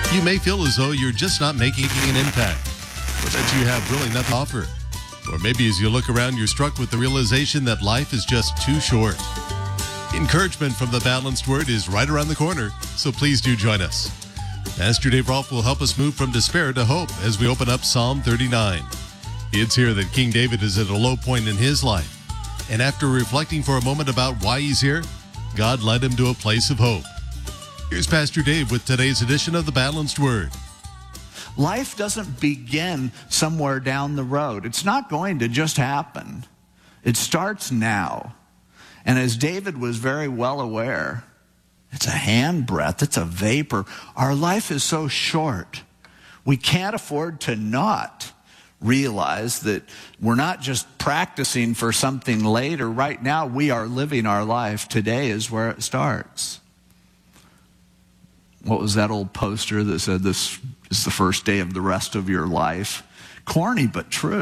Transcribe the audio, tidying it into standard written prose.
You may feel as though you're just not making an impact, or that you have really nothing to offer. Or maybe as you look around, you're struck with the realization that life is just too short. Encouragement from the Balanced Word is right around the corner, so please do join us. Pastor Dave Rolfe will help us move from despair to hope as we open up Psalm 39. It's here that King David is at a low point in his life. And after reflecting for a moment about why he's here, God led him to a place of hope. Here's Pastor Dave with today's edition of the Balanced Word. Life doesn't begin somewhere down the road. It's not going to just happen. It starts now. And as David was very well aware, it's a handbreadth, it's a vapor. Our life is so short. We can't afford to not realize that we're not just practicing for something later. Right now, we are living our life. Today is where it starts. What was that old poster that said this is the first day of the rest of your life? Corny but true.